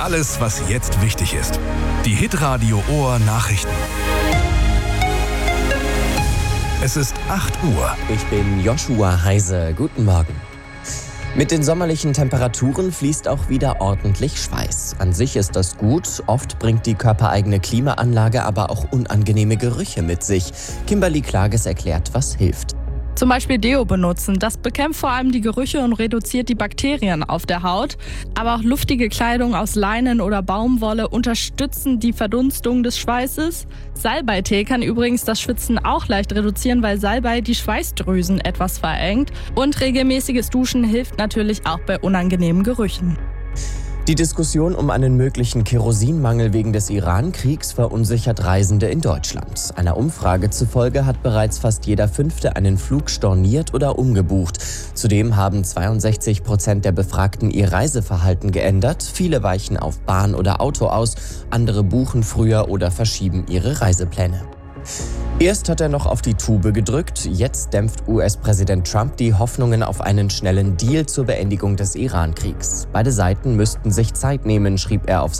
Alles, was jetzt wichtig ist. Die Hitradio Ohr Nachrichten. Es ist 8 Uhr. Ich bin Joshua Heise. Guten Morgen. Mit den sommerlichen Temperaturen fließt auch wieder ordentlich Schweiß. An sich ist das gut, oft bringt die körpereigene Klimaanlage aber auch unangenehme Gerüche mit sich. Kimberly Klages erklärt, was hilft. Zum Beispiel Deo benutzen. Das bekämpft vor allem die Gerüche und reduziert die Bakterien auf der Haut. Aber auch luftige Kleidung aus Leinen oder Baumwolle unterstützen die Verdunstung des Schweißes. Salbeitee kann übrigens das Schwitzen auch leicht reduzieren, weil Salbei die Schweißdrüsen etwas verengt. Und regelmäßiges Duschen hilft natürlich auch bei unangenehmen Gerüchen. Die Diskussion um einen möglichen Kerosinmangel wegen des Iran-Kriegs verunsichert Reisende in Deutschland. Einer Umfrage zufolge hat bereits fast jeder Fünfte einen Flug storniert oder umgebucht. Zudem haben 62% der Befragten ihr Reiseverhalten geändert. Viele weichen auf Bahn oder Auto aus, andere buchen früher oder verschieben ihre Reisepläne. Erst hat er noch auf die Tube gedrückt, jetzt dämpft US-Präsident Trump die Hoffnungen auf einen schnellen Deal zur Beendigung des Iran-Kriegs. Beide Seiten müssten sich Zeit nehmen, schrieb er auf